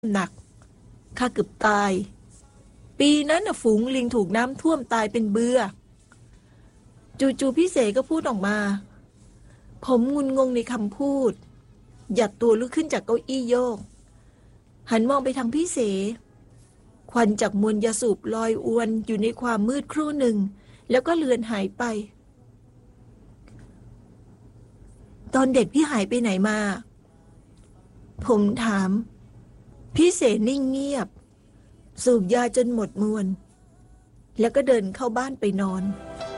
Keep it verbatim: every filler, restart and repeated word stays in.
หนักข้าเกือบตายปีนั้นน่ะฝูงลิงถูกน้ำท่วมตายเป็นเบื่อจู่ๆพี่เสก็พูดออกมาผมงุนงงในคำพูดหยัดตัวลุกขึ้นจากเก้าอี้โยกหันมองไปทางพี่เสควันจากมวลยาสูบลอยอวนอยู่ในความมืดครู่หนึ่งแล้วก็เลือนหายไปตอนเด็กพี่หายไปไหนมาผมถามพี่เสนิ่งเงียบสูบยาจนหมดมวลแล้วก็เดินเข้าบ้านไปนอน